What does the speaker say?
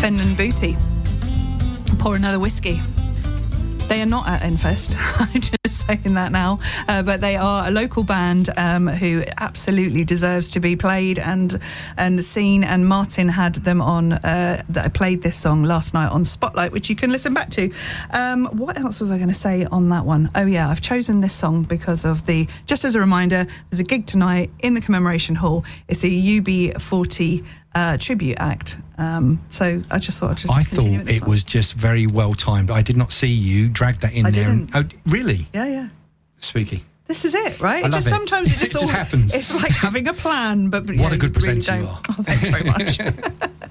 Fenton Booty. Pour another whiskey. They are not at Enfest, I'm just saying that now, but they are a local band who absolutely deserves to be played and seen, and Martin had them on, that played this song last night on Spotlight, which you can listen back to. What else was I going to say on that one? Oh yeah, I've chosen this song because of just as a reminder, there's a gig tonight in the Commemoration Hall. It's a UB40 tribute act. So I just thought I thought it was just very well timed. I did not see you drag that in there. Didn't. Oh, really? Yeah. Spooky. This is it, right? I love it. Sometimes it just happens. It's like having a plan, but what a good presenter really you are. Oh, thanks very much.